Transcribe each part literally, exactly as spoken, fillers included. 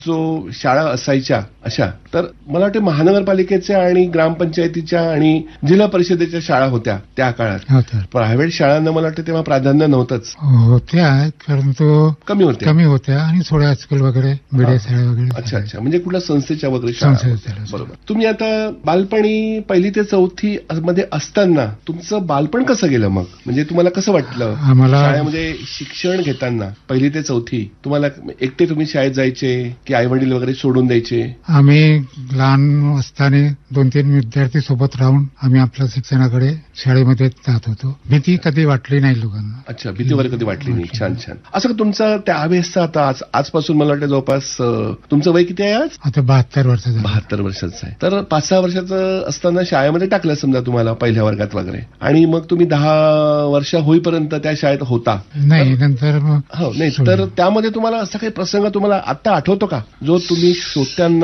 जो शाळा असायच्या अशा, तर मला वाटतं महानगरपालिकेच्या आणि ग्रामपंचायतीच्या आणि जिल्हा परिषदेच्या शाळा होत्या त्या काळात. प्रायव्हेट शाळांना मला वाटतं तेव्हा प्राधान्य नव्हतंच. होत्या परंतु कमी होत्या कमी होत्या आणि थोड्या हायस्कूल वगैरे मिडिया शाळा वगैरे. अच्छा अच्छा, म्हणजे कुठल्या संस्थेच्या वगैरे शाळा. बरोबर. तुम्ही आता बालपणी पहिली ते चौथी मध्ये असताना तुमचं बालपण कसं गेलं मग? म्हणजे तुम्हाला कसं वाटलं आम्हाला शाळेमध्ये शिक्षण घेताना पहिली ते चौथी? तुम्हाला एकटे तुम्ही शाळेत जायचे की आई वडील वगैरे सोडून द्यायचे? आम्ही लहान असताना दोन तीन विद्यार्थी सोबत राहून आम्ही आपल्या शिक्षणाकडे शाळेमध्ये जात होतो. भीती कधी वाटली नाही लोकांना. अच्छा, भीती वगैरे कधी वाटली नाही. छान छान. असं तुमचा त्यावेळेसचा आता आज आजपासून मला वाटतं जवळपास तुमचं वय किती आहे आज? आता बहात्तर वर्षाचं. बहात्तर वर्षाचं आहे. तर पाच सहा वर्षाचं असताना शाळेमध्ये टाकलं समजा तुम्हाला पहिल्या वर्गात वगैरे, आणि मग तुम्ही दहा वर्ष होईपर्यंत त्या शाळेत होता. नाही नंतर हो नाही, तर त्यामध्ये तुम्हाला असा काही प्रसंग तुम्हाला आता आठवतो का जो तुम्ही श्रोत्यांना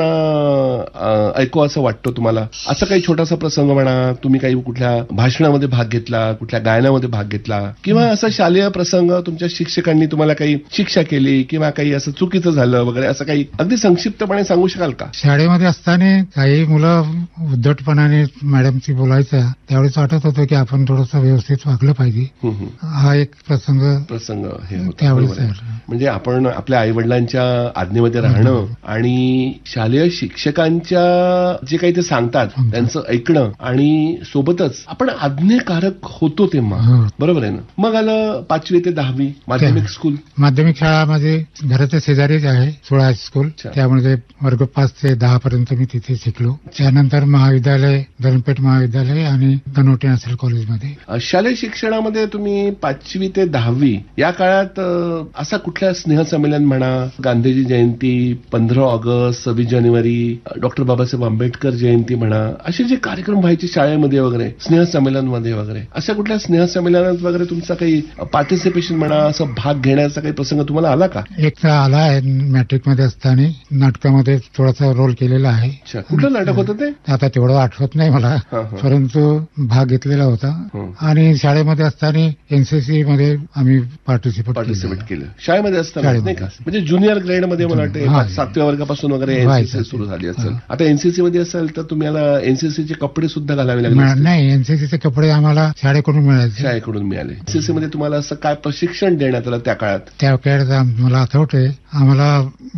ऐकू असं वाटतो तुम्हाला? असं काही छोटासा प्रसंग म्हणा, तुम्ही काही कुठल्या भाषणामध्ये भाग घेतला, कुठल्या गायनामध्ये भाग घेतला, किंवा असा शालेय प्रसंग तुमच्या शिक्षकांनी तुम्हाला काही शिक्षा केली किंवा काही असं चुकीचं झालं वगैरे, असं काही अगदी संक्षिप्तपणे सांगू शकाल का? शाळेमध्ये असताना काही मुलं उद्धटपणाने मॅडमशी बोलायचं, त्यावेळेस वाटत होतं की आपण थोडंसं व्यवस्थित वागलं पाहिजे. हा एक प्रसंग प्रसंग हे त्यावेळेस. म्हणजे आपण आपल्या आई वडिलांच्या आज्ञेमध्ये राहणं आणि शालेय शिक्षकांच्या जे काही ते सांगतात त्यांचं ऐकणं, आणि सोबतच आपण आज्ञेकारक होतो तेव्हा. बरोबर आहे ना? मग आलं पाचवी ते दहावी माध्यमिक स्कूल. माध्यमिक शाळा माझे घराच्या शेजारीच आहे, सोळा हायस्कूल. त्यामध्ये वर्ग पाच ते दहा पर्यंत मी तिथे शिकलो. त्यानंतर महाविद्यालय, धरणपेठ महाविद्यालय आणि धनोटे नॅशनल कॉलेजमध्ये. शालेय शिक्षणामध्ये तुम्ही पाचवी ते दहावी या काळात असा कुठल्या स्नेहसंमेलन म्हणा, गांधीजी जयंती, पंधरा ऑगस्ट, सव्वीस जानेवारी, डॉक्टर बाबासाहेब आंबेडकर जयंती म्हणा, असे जे कार्यक्रम व्हायचे शाळेमध्ये वगैरे, स्नेहसंमेलनमध्ये वगैरे, अशा कुठल्या स्नेहसंमेलनात वगैरे तुमचा काही पार्टिसिपेशन म्हणा, असं भाग घेण्याचा काही प्रसंग तुम्हाला आला का? एक आला आहे. मॅट्रिक मध्ये असताना नाटकामध्ये थोडासा रोल केलेला आहे. कुठलं नाटक होतं ते? आता तेवढं आठवत नाही मला, परंतु भाग घेतलेला होता. आणि शाळेमध्ये असताना एनसीसी मध्ये आम्ही पार्टिसिपेट पार्टिसिपेट केलं. शाळेमध्ये असताना नाही का? म्हणजे ज्युनियर ग्रेड मध्ये मला वाटतं सातव्या वर्गापासून वगैरे एनसीसी सुरू झाली असेल. आता एनसीसी मध्ये असेल तर तुम्हाला एनसीसीचे कपडे सुद्धा घालावे लागले? नाही, एनसीसीचे कपडे आम्हाला शाळेकडून मिळाले. शाळेकडून मिळाले. एनसीसी मध्ये तुम्हाला असं काय प्रशिक्षण देण्यात आलं त्या काळात? त्या काळात मला आठवतंय, आम्हाला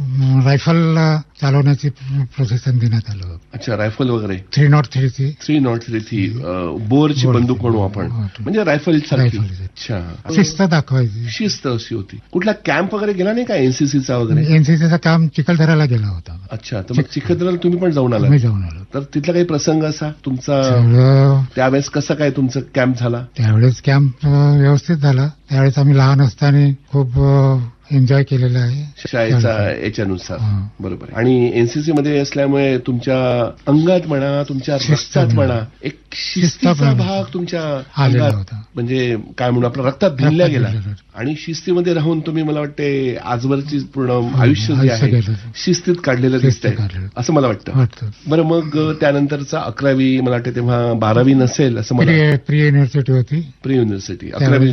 रायफल चालवण्याची प्रशिक्षण देण्यात आलं. अच्छा, रायफल वगैरे? Three not थ्रीची three not three three बोरची बंदूक म्हणू आपण, म्हणजे रायफल सारखी. अच्छा, शिस्त दाखवायची. शिस्त अशी होती. कुठला कॅम्प वगैरे गेला नाही का एनसीसीचा वगैरे? एनसीसीचा काम चिखलदऱ्याला गेला होता. अच्छा, तर मग चिखलदऱ्याला तुम्ही पण जाऊन आला? मी जाऊन आलो. तर तिथला काही प्रसंग असा तुमचा त्यावेळेस कसं काय तुमचा कॅम्प झाला? त्यावेळेस कॅम्प व्यवस्थित झाला. त्यावेळेस आम्ही लहान असताना खूप एन्जॉय केलेला आहे शाळेचा याच्यानुसार. बरोबर. आणि एनसीसी मध्ये असल्यामुळे तुमच्या अंगात म्हणा, तुमच्या रक्तात म्हणा, एक शिस्तीचा भाग तुमच्या अंगात, म्हणजे काय म्हणून आपल्या रक्तात भिनला गेला. आणि शिस्तीमध्ये राहून तुम्ही मला वाटते आजवरची पूर्ण आयुष्य जे आहे शिस्तीत काढलेलं दिसतंय असं मला वाटतं. बरं, मग त्यानंतरचा अकरावी मला वाटतं तेव्हा बारावी नसेल असं मला. प्री युनिव्हर्सिटी होती. प्री युनिव्हर्सिटी अकरावी.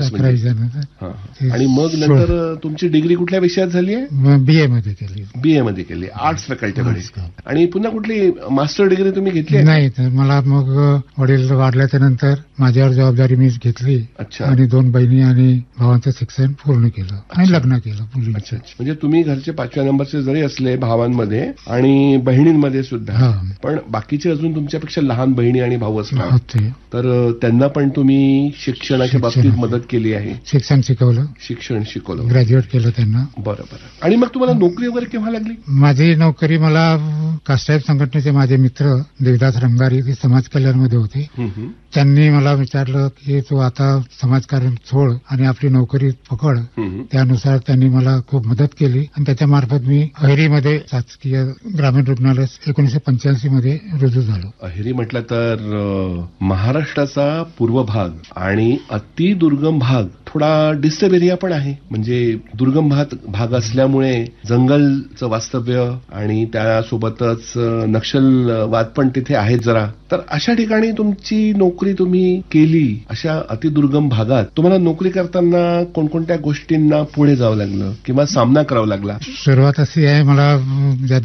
आणि मग नंतर तुमची डिग्री कुठल्या विषयात झाली आहे? बीए मध्ये केली. बीए मध्ये केली, आर्ट्स फॅकल्टीमध्ये. आणि पुन्हा कुठली मास्टर डिग्री तुम्ही घेतली? नाही, मला मग वडील वाढल्याच्या नंतर माझ्यावर जबाबदारी मी घेतली. अच्छा. आणि दोन बहिणी आणि भावांचं शिक्षण पूर्ण केलं आणि लग्न केलं. अच्छा, म्हणजे तुम्ही घरचे पाचव्या नंबरचे जरी असले भावांमध्ये आणि बहिणींमध्ये सुद्धा, पण बाकीचे अजून तुमच्यापेक्षा लहान बहिणी आणि भाऊ असतात, तर त्यांना पण तुम्ही शिक्षणाच्या बाबतीत मदत केली आहे? शिक्षण शिकवलं. शिक्षण शिकवलं, ग्रॅज्युएट केलं त्यांना. बरोबर. आणि मग तुम्हाला नोकरी वगैरे केव्हा लागली? माझी नोकरी मला कास्टाईप संघटनेचे माझे मित्र देवदास रंगारी ते समाज कल्याणमध्ये होते. त्यांनी मला विचारलं की तू आता समाजकार्य सोड आणि आपली नोकरी पकड. त्यानुसार त्यांनी मला खूप मदत केली आणि त्याच्या मार्फत मी अहेरीमध्ये शासकीय ग्रामीण रुग्णालय एकोणीशे पंच्याऐंशी मध्ये रुजू झालो. अहेरी म्हटलं तर महाराष्ट्राचा पूर्व भाग आणि अति दुर्गम भाग, थोडा डिस्टर्ब एरिया पण आहे. म्हणजे दुर्गम भाग भाग असल्यामुळे जंगलचं वास्तव्य आणि त्यासोबतच नक्षलवाद पण तिथे आहेत जरा. तर अशा ठिकाणी तुमची नोकरी तुम्ही केली, अशा अतिदुर्गम भागात तुम्हाला नोकरी करताना कोणकोणत्या गोष्टींना पुढे जावं लागलं किंवा सामना करावा लागला? सुरुवात अशी आहे, मला